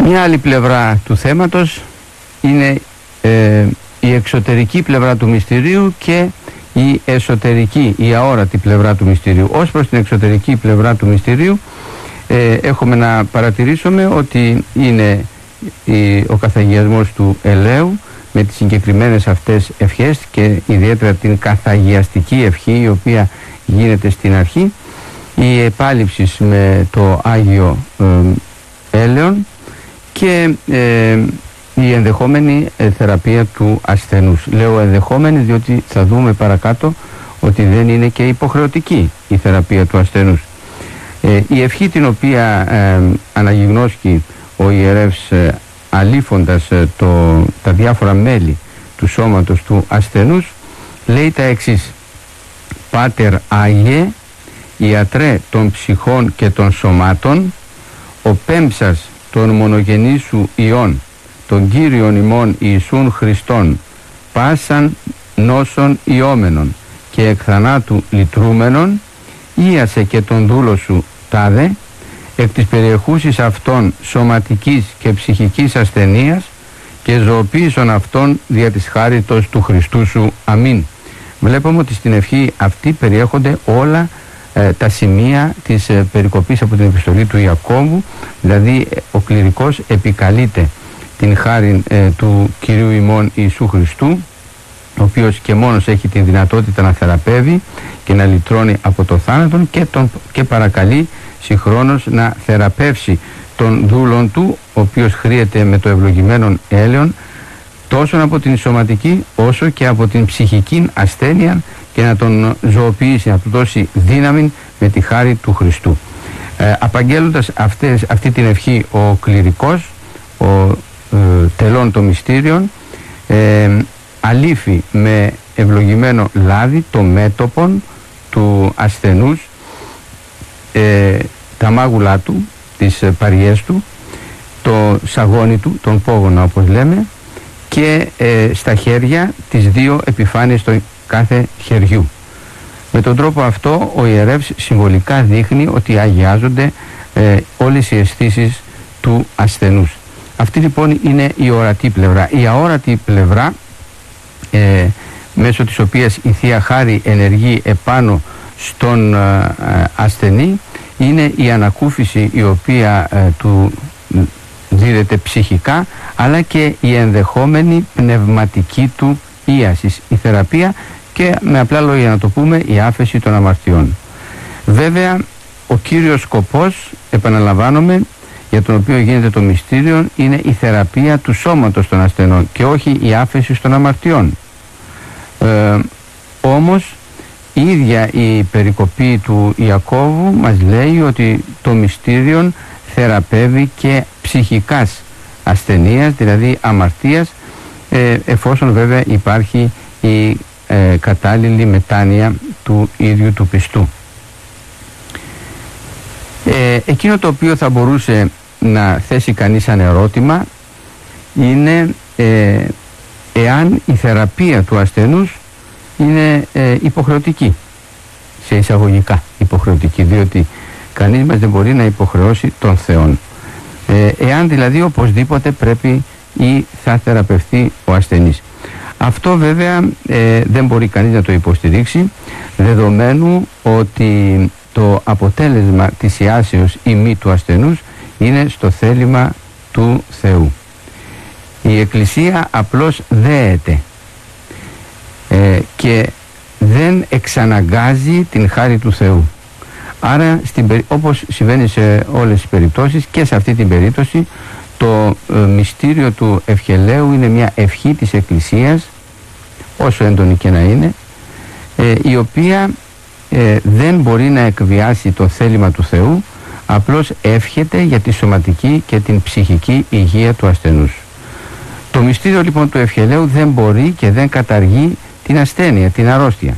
Μια άλλη πλευρά του θέματος είναι η εξωτερική πλευρά του μυστηρίου και η εσωτερική, η αόρατη πλευρά του μυστηρίου. Ως προς την εξωτερική πλευρά του μυστηρίου έχουμε να παρατηρήσουμε ότι είναι ο καθαγιασμός του ελαίου με τις συγκεκριμένες αυτές ευχές και ιδιαίτερα την καθαγιαστική ευχή, η οποία γίνεται στην αρχή, η επάλυψη με το Άγιο Έλεον και η ενδεχόμενη θεραπεία του ασθενούς. Λέω ενδεχόμενη διότι θα δούμε παρακάτω ότι δεν είναι και υποχρεωτική η θεραπεία του ασθενούς. Η ευχή την οποία αναγιγνώσκει ο ιερεύς αλήφοντας τα διάφορα μέλη του σώματος του ασθενούς λέει τα εξής: Πάτερ Άγιε, ιατρέ των ψυχών και των σωμάτων, ο πέμψας των μονογενή σου Υιών, των Κύριων ημών Ιησούν Χριστών, πάσαν νόσων ιόμενων και εκ θανάτου λυτρούμενων, ίασε και τον δούλο σου τάδε, εκ της περιεχούσης αυτών σωματικής και ψυχικής ασθενείας και ζωοποίησον αυτών δια της χάριτος του Χριστού σου. Αμήν. Βλέπουμε ότι στην ευχή αυτή περιέχονται όλα τα σημεία της περικοπής από την επιστολή του Ιακώβου, δηλαδή ο κληρικός επικαλείται την χάρη του Κυρίου ημών Ιησού Χριστού, ο οποίος και μόνος έχει την δυνατότητα να θεραπεύει και να λυτρώνει από το θάνατον και παρακαλεί συγχρόνως να θεραπεύσει τον δούλον του, ο οποίος χρήεται με το ευλογημένον έλεον τόσο από την σωματική όσο και από την ψυχική ασθένεια και να τον ζωοποιήσει, να του δώσει δύναμη με τη χάρη του Χριστού. Απαγγέλλοντας αυτή την ευχή ο κληρικός, ο τελών των μυστήριων, αλήφει με ευλογημένο λάδι το μέτωπον του ασθενούς, τα μάγουλά του, τις παριές του, το σαγόνι του, τον πόγωνα όπως λέμε, και στα χέρια τις δύο επιφάνειες των κάθε χεριού. Με τον τρόπο αυτό ο ιερεύς συμβολικά δείχνει ότι αγιάζονται όλες οι αισθήσεις του ασθενούς. Αυτή λοιπόν είναι η ορατή πλευρά. Η αόρατη πλευρά, μέσω της οποίας η Θεία Χάρη ενεργεί επάνω στον ασθενή, είναι η ανακούφιση η οποία του δίδεται ψυχικά, αλλά και η ενδεχόμενη πνευματική του ίασης, η θεραπεία και με απλά λόγια να το πούμε η άφεση των αμαρτιών. Βέβαια ο κύριος σκοπός, επαναλαμβάνομαι, για τον οποίο γίνεται το μυστήριο, είναι η θεραπεία του σώματος των ασθενών και όχι η άφεση των αμαρτιών. Όμως η ίδια η περικοπή του Ιακώβου μας λέει ότι το μυστήριο θεραπεύει και ψυχικάς ασθενείας, δηλαδή αμαρτίας, εφόσον βέβαια υπάρχει η κατάλληλη μετάνοια του ίδιου του πιστού. Εκείνο το οποίο θα μπορούσε να θέσει κανείς σαν ερώτημα είναι εάν η θεραπεία του ασθενούς είναι υποχρεωτική, σε εισαγωγικά υποχρεωτική, διότι κανείς μας δεν μπορεί να υποχρεώσει τον Θεόν. Εάν δηλαδή οπωσδήποτε πρέπει ή θα θεραπευτεί ο ασθενής. Αυτό βέβαια δεν μπορεί κανείς να το υποστηρίξει, δεδομένου ότι το αποτέλεσμα της ιάσεως ή μη του ασθενούς είναι στο θέλημα του Θεού. Η Εκκλησία απλώς δέεται και δεν εξαναγκάζει την χάρη του Θεού. Άρα όπως συμβαίνει σε όλες τις περιπτώσεις και σε αυτή την περίπτωση, το μυστήριο του ευχελαίου είναι μια ευχή της Εκκλησίας, όσο έντονη και να είναι, η οποία δεν μπορεί να εκβιάσει το θέλημα του Θεού, απλώς εύχεται για τη σωματική και την ψυχική υγεία του ασθενούς. Το μυστήριο λοιπόν του ευχελαίου δεν μπορεί και δεν καταργεί την ασθένεια, την αρρώστια.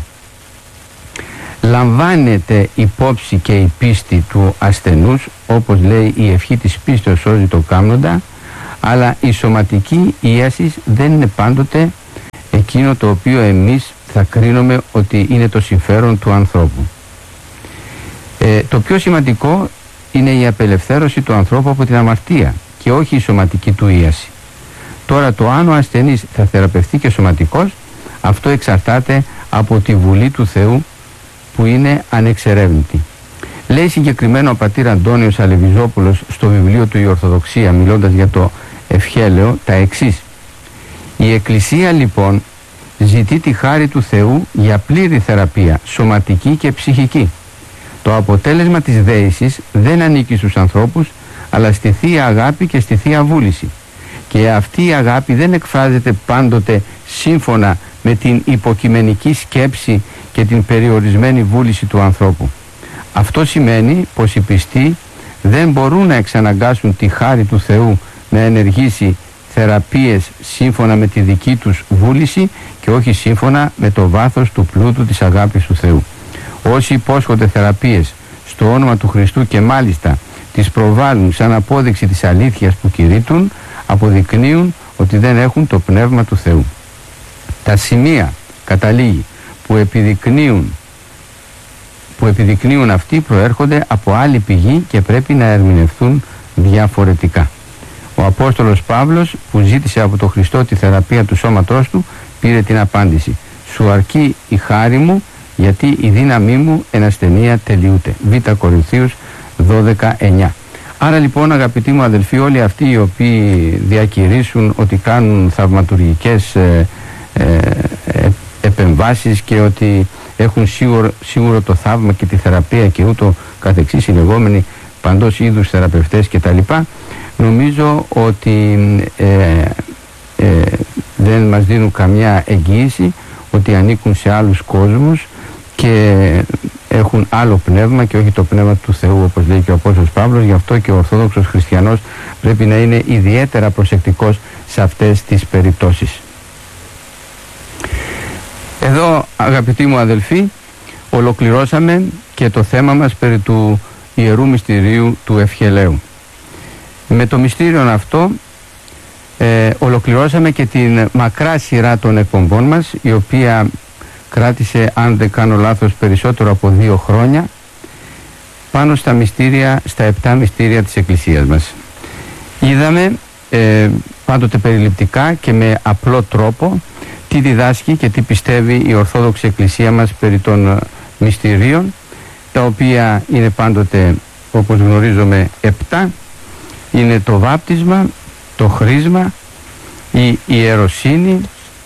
Λαμβάνεται υπόψη και η πίστη του ασθενούς, όπως λέει η ευχή της πίστεως σώζει το κάμνοντα, αλλά η σωματική ίαση δεν είναι πάντοτε εκείνο το οποίο εμείς θα κρίνουμε ότι είναι το συμφέρον του ανθρώπου. Το πιο σημαντικό είναι η απελευθέρωση του ανθρώπου από την αμαρτία και όχι η σωματική του ίαση. Τώρα το αν ο ασθενής θα θεραπευτεί και σωματικός, αυτό εξαρτάται από τη βουλή του Θεού που είναι ανεξερεύνητη. Λέει συγκεκριμένο ο πατήρ Αντώνιος Αλεβιζόπουλος στο βιβλίο του «Η Ορθοδοξία», μιλώντας για το ευχέλαιο, τα εξής: η Εκκλησία λοιπόν ζητεί τη χάρη του Θεού για πλήρη θεραπεία, σωματική και ψυχική. Το αποτέλεσμα της δέησης δεν ανήκει στους ανθρώπους, αλλά στη Θεία Αγάπη και στη Θεία Βούληση. Και αυτή η αγάπη δεν εκφράζεται πάντοτε σύμφωνα με την υποκειμενική σκέψη και την περιορισμένη βούληση του ανθρώπου. Αυτό σημαίνει πως οι πιστοί δεν μπορούν να εξαναγκάσουν τη χάρη του Θεού να ενεργήσει θεραπείες σύμφωνα με τη δική τους βούληση και όχι σύμφωνα με το βάθος του πλούτου της αγάπης του Θεού. Όσοι υπόσχονται θεραπείες στο όνομα του Χριστού και μάλιστα τις προβάλλουν σαν απόδειξη της αλήθειας που κηρύττουν, αποδεικνύουν ότι δεν έχουν το πνεύμα του Θεού. Τα σημεία, καταλήγει, που επιδεικνύουν αυτοί προέρχονται από άλλη πηγή και πρέπει να ερμηνευθούν διαφορετικά. Ο Απόστολος Παύλος, που ζήτησε από τον Χριστό τη θεραπεία του σώματός του, πήρε την απάντηση: «Σου αρκεί η χάρη μου, γιατί η δύναμή μου εν ασθενεία τελειούται». Β' Κορινθίους 12:9. Άρα λοιπόν, αγαπητοί μου αδελφοί, όλοι αυτοί οι οποίοι διακηρύσουν ότι κάνουν θαυματουργικές επεμβάσεις και ότι έχουν σίγουρο το θαύμα και τη θεραπεία και ούτω καθεξής, οι λεγόμενοι παντός είδους θεραπευτές κτλ., νομίζω ότι δεν μας δίνουν καμιά εγγύηση ότι ανήκουν σε άλλους κόσμους και έχουν άλλο πνεύμα και όχι το πνεύμα του Θεού, όπως λέει και ο Απόστολος Παύλος. Γι' αυτό και ο Ορθόδοξος Χριστιανός πρέπει να είναι ιδιαίτερα προσεκτικός σε αυτές τις περιπτώσεις. Εδώ, αγαπητοί μου αδελφοί, ολοκληρώσαμε και το θέμα μας περί του Ιερού Μυστηρίου του Ευχελαίου. Με το μυστήριο αυτό ολοκληρώσαμε και την μακρά σειρά των εκπομπών μας, η οποία κράτησε, αν δεν κάνω λάθος, περισσότερο από 2 χρόνια, πάνω στα μυστήρια, στα 7 μυστήρια της Εκκλησίας μας. Είδαμε πάντοτε περιληπτικά και με απλό τρόπο τι διδάσκει και τι πιστεύει η Ορθόδοξη Εκκλησία μας περί των μυστηρίων, τα οποία είναι πάντοτε, όπως γνωρίζουμε, 7. Είναι το βάπτισμα, το χρίσμα, η ιεροσύνη,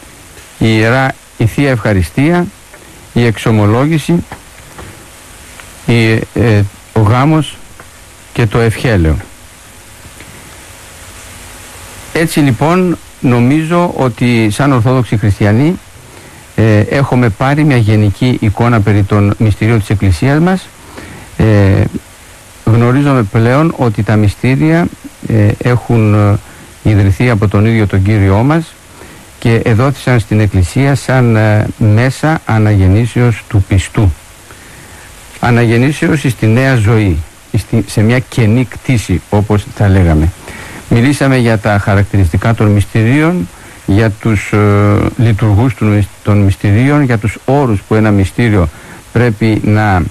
η Θεία Ευχαριστία, η εξομολόγηση, ο γάμος και το ευχέλαιο. Έτσι λοιπόν, νομίζω ότι σαν Ορθόδοξοι Χριστιανοί έχουμε πάρει μια γενική εικόνα περί των μυστηρίων της Εκκλησίας μας. Γνωρίζουμε πλέον ότι τα μυστήρια έχουν ιδρυθεί από τον ίδιο τον Κύριό μας και εδόθησαν στην Εκκλησία σαν μέσα αναγεννήσεως του πιστού. Αναγεννήσεως στη νέα ζωή, σε μια καινή κτήση, όπως θα λέγαμε. Μιλήσαμε για τα χαρακτηριστικά των μυστηρίων, για τους λειτουργούς των μυστηρίων, για τους όρους που ένα μυστήριο πρέπει να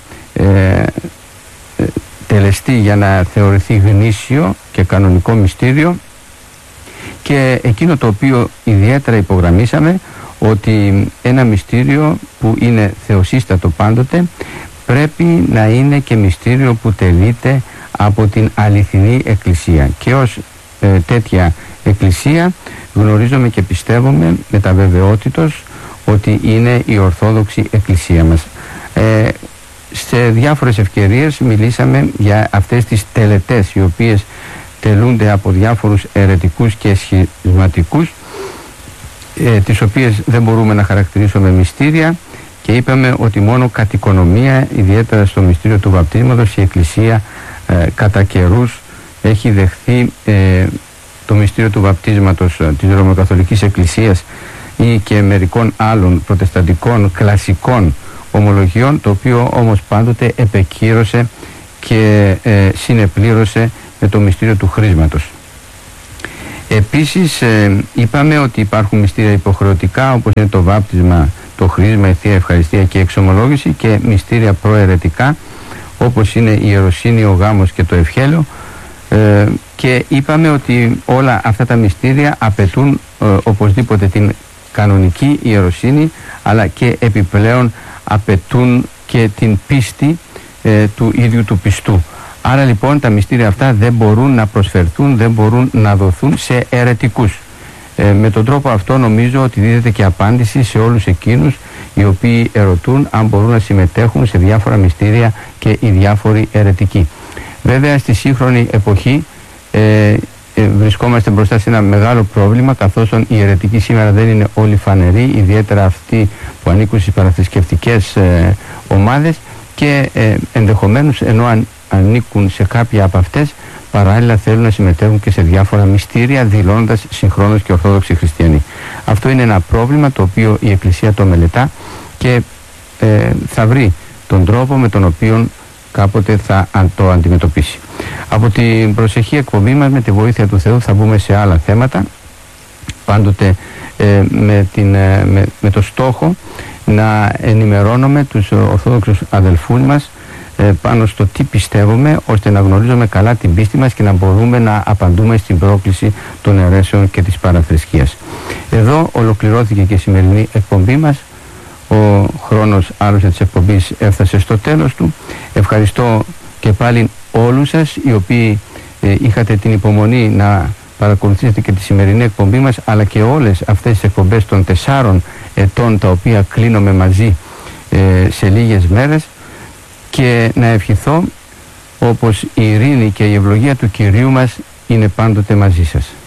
τελεστεί για να θεωρηθεί γνήσιο και κανονικό μυστήριο, και εκείνο το οποίο ιδιαίτερα υπογραμμίσαμε, ότι ένα μυστήριο που είναι θεοσύστατο πάντοτε πρέπει να είναι και μυστήριο που τελείται από την αληθινή Εκκλησία, και ως τέτοια Εκκλησία γνωρίζουμε και πιστεύουμε με τα βεβαιότητος ότι είναι η Ορθόδοξη Εκκλησία μας. Σε διάφορες ευκαιρίες μιλήσαμε για αυτές τις τελετές, οι οποίες τελούνται από διάφορους αιρετικούς και σχισματικούς, τις οποίες δεν μπορούμε να χαρακτηρίσουμε μυστήρια, και είπαμε ότι μόνο κατ' οικονομία, ιδιαίτερα στο μυστήριο του βαπτίσματος, η Εκκλησία κατά καιρούς έχει δεχθεί το μυστήριο του βαπτίσματος της Ρωμαιοκαθολικής Εκκλησίας ή και μερικών άλλων προτεσταντικών κλασικών ομολογιών, το οποίο όμως πάντοτε επεκύρωσε και συνεπλήρωσε με το μυστήριο του χρίσματος. Επίσης είπαμε ότι υπάρχουν μυστήρια υποχρεωτικά, όπως είναι το βάπτισμα, το χρίσμα, η Θεία Ευχαριστία και η εξομολόγηση, και μυστήρια προαιρετικά, όπως είναι η ιεροσύνη, ο γάμος και το ευχέλαιο, Και είπαμε ότι όλα αυτά τα μυστήρια απαιτούν οπωσδήποτε την κανονική ιεροσύνη, αλλά και επιπλέον απαιτούν και την πίστη του ίδιου του πιστού. Άρα λοιπόν τα μυστήρια αυτά δεν μπορούν να προσφερθούν, δεν μπορούν να δοθούν σε αιρετικούς. Με τον τρόπο αυτό νομίζω ότι δίδεται και απάντηση σε όλους εκείνους οι οποίοι ερωτούν αν μπορούν να συμμετέχουν σε διάφορα μυστήρια και οι διάφοροι αιρετικοί. Βέβαια στη σύγχρονη εποχή βρισκόμαστε μπροστά σε ένα μεγάλο πρόβλημα, καθώς οι αιρετικοί σήμερα δεν είναι όλοι φανεροί, ιδιαίτερα αυτοί που ανήκουν στις παραθρησκευτικές ομάδες, και ενδεχομένως ενώ ανήκουν σε κάποια από αυτές, παράλληλα θέλουν να συμμετέχουν και σε διάφορα μυστήρια, δηλώνοντας συγχρόνως και ορθόδοξοι χριστιανοί. Αυτό είναι ένα πρόβλημα το οποίο η Εκκλησία το μελετά και θα βρει τον τρόπο με τον οποίο κάποτε θα το αντιμετωπίσει. Από την προσεχή εκπομπή μας, με τη βοήθεια του Θεού, θα μπούμε σε άλλα θέματα, πάντοτε με το στόχο να ενημερώνουμε τους ορθόδοξους αδελφούς μας πάνω στο τι πιστεύουμε, ώστε να γνωρίζουμε καλά την πίστη μας και να μπορούμε να απαντούμε στην πρόκληση των αιρέσεων και της παραθρησκείας. Εδώ ολοκληρώθηκε και η σημερινή εκπομπή μας. Ο χρόνος άλλωστε της εκπομπής έφτασε στο τέλος του. Ευχαριστώ και πάλι όλους σας οι οποίοι είχατε την υπομονή να παρακολουθήσετε και τη σημερινή εκπομπή μας, αλλά και όλες αυτές τις εκπομπές των 4 ετών τα οποία κλείνουμε μαζί σε λίγες μέρες, και να ευχηθώ όπως η ειρήνη και η ευλογία του Κυρίου μας είναι πάντοτε μαζί σας.